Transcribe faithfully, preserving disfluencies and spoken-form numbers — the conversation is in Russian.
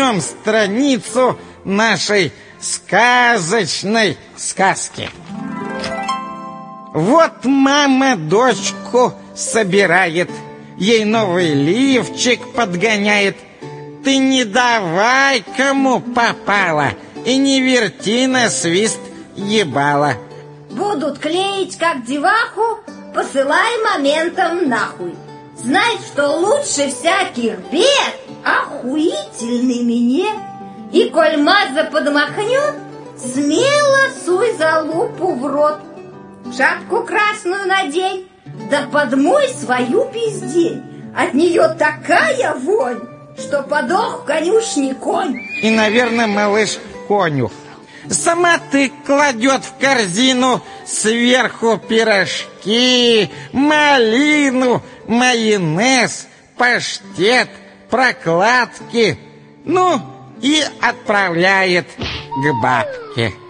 перевернем страницу нашей сказочной сказки. Вот мама дочку собирает, ей новый лифчик подгоняет. Ты не давай, кому попало, и не верти на свист ебала. Будут клеить как деваху, посылай моментом нахуй. Знай, что лучше всяких бед охуительный минет. И коль Маза подмахнет, смело суй залупу в рот. Шапку красную надень, да подмой свою пиздень. От нее такая вонь, что подох в конюшне конь. И, наверное, малыш конюх. Сама ты кладет в корзину сверху пирожки, малину, майонез, паштет, прокладки. Ну, и отправляет к бабке.